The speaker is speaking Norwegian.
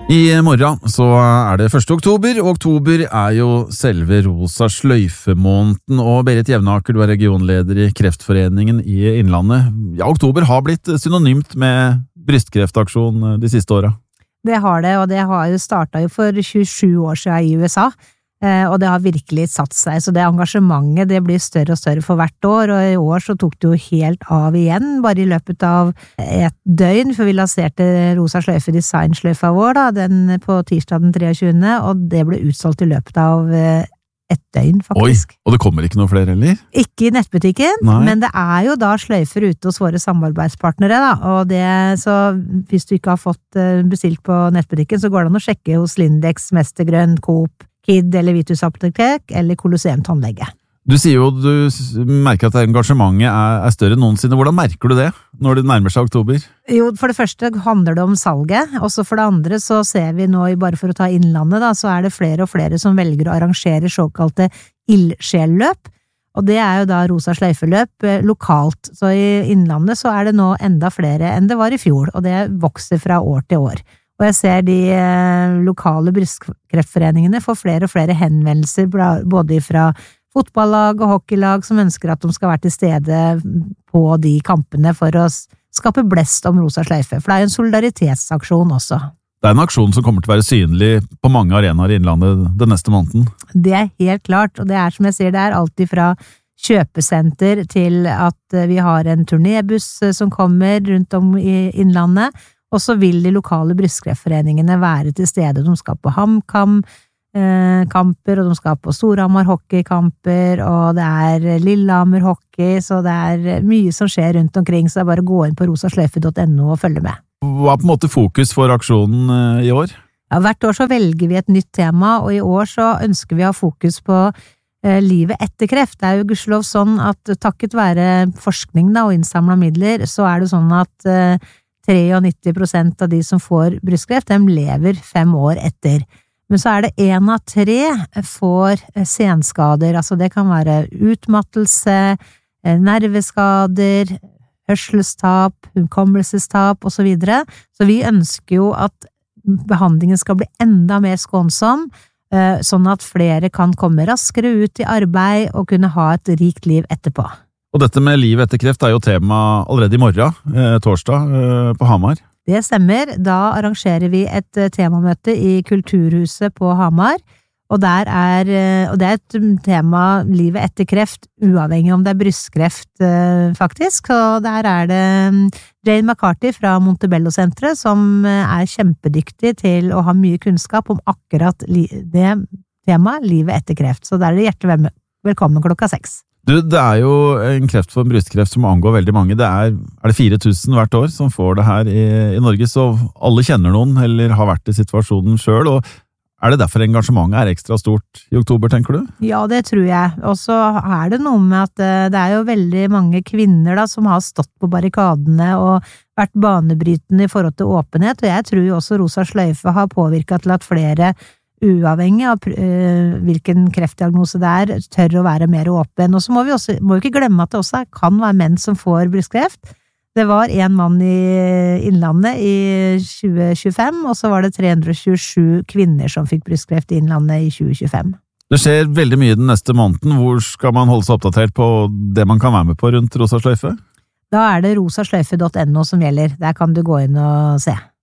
I morgen så det 1. oktober, og oktober jo selve rosa sløyfe-måneden, og Berit Jevnaker, du regionleder i Kreftforeningen i Innlandet. Ja, oktober har blitt synonymt med brystkreftaksjon de siste årene. Det har det, og det har jo startet for 27 år siden i USA, og det har virkelig satt seg, så det engasjementet det blir større og større for hvert år, og i år så tok det jo helt av igjen, bare i løpet av et døgn, for vi lanserte rosa sløyfe designsløyfa vår da, den på tirsdag den 23., og det ble utsolgt i løpet av et døgn faktisk. Oi, og det kommer ikke noe flere heller? Ikke i nettbutikken, Nei. men det jo da sløyfer ute hos våre samarbeidspartnere da, og det, så hvis du ikke har fått bestilt på nettbutikken, så går det an å sjekke hos Lindex, Mestergrønn, Coop, Kid eller Vitus Apotek eller Colosseum Tannlege. Du sier jo du merker at engasjementet større enn noensinne. Hvordan merker du det når det nærmer seg oktober? Jo, for det første handler det om salget, og så for det andre så ser vi nå, bare for å ta Innlandet da, så det flere og flere som velger å arrangere såkalte ildsjelløp, og det jo da rosa sløyfeløp lokalt. Så i Innlandet så det nå enda flere enn det var i fjor, og det vokser fra år til år. Og jeg ser de lokale brystkreftforeningene får flere og flere henvendelser, både fra fotballag og hockeylag, som ønsker at de skal være til stede på de kampene for å skape blest om rosa sløyfe, for det jo en solidaritetsaksjon også. Det en aksjon som kommer til å være synlig på mange arenaer i Innlandet den neste måneden. Det helt klart, og det som jeg sier, det alltid fra kjøpesenter til at vi har en turnébuss som kommer rundt om i Innlandet, og så vil de lokale brystkreftforeningene være til stede. De skal på HamKam kamper, og de skal på Storhamar hockeykamper, og det Lillehammer hockey, så det mye som skjer rundt omkring, så det bare å gå inn på rosasløyfe.no og følge med. Hva på en måte fokus for aksjonen i år? Ja, hvert år så velger vi et nytt tema, og i år så ønsker vi å ha fokus på livet etter kreft. Det jo gudskjelov sånn at takket være forskning da, og innsamlet midler, så det sånn at 93% av de som får brystkreft, de lever 5 år etter. Men så det 1 av 3 får senskader, altså det kan være utmattelse, nerveskader, hørselstap, hukommelsestap og så videre. Så vi ønsker jo at behandlingen skal bli enda mer skånsom, sånn at flere kan komme raskere ut i arbeid og kunne ha et rikt liv etterpå. Og dette med liv etter kreft jo tema allerede i morgen, torsdag, på Hamar. Det stemmer. Da arrangerer vi et temamøte i Kulturhuset på Hamar, og og det et tema livet etter kreft, uavhengig om det brystkreft faktisk, og der det Jane McCarthy fra Montebello-senteret som kjempedyktig til å ha mye kunnskap om akkurat det temaet, livet etter kreft. Så der det hjertelig velkommen klokka 6. Du, det jo en kreftform, brystkreft, som angår veldig mange. Det det 4000 hvert år som får det her i Norge, så alle kjenner noen, eller har vært i situasjonen selv, og det derfor engasjementet ekstra stort i oktober, tenker du? Ja, det tror jeg. Og så det noe med at det jo veldig mange kvinner da, som har stått på barrikadene og vært banebrytende i forhold til åpenhet, og jeg tror jo også Rosa sløyfe har påvirket til at flere uavhengig av hvilken kreftdiagnose det tør å være mer åpen. Og så må vi ikke glemme at det også kan være menn som får brystkreft. Det var en mann i Innlandet i 2025, og så var det 327 kvinner som fikk brystkreft i Innlandet i 2025. Det skjer veldig mye den neste måneden. Hvor skal man holde seg oppdatert på det man kan være med på rundt Rosa sløyfe? Da det rosasløyfe.no som gjelder. Der kan du gå inn og se.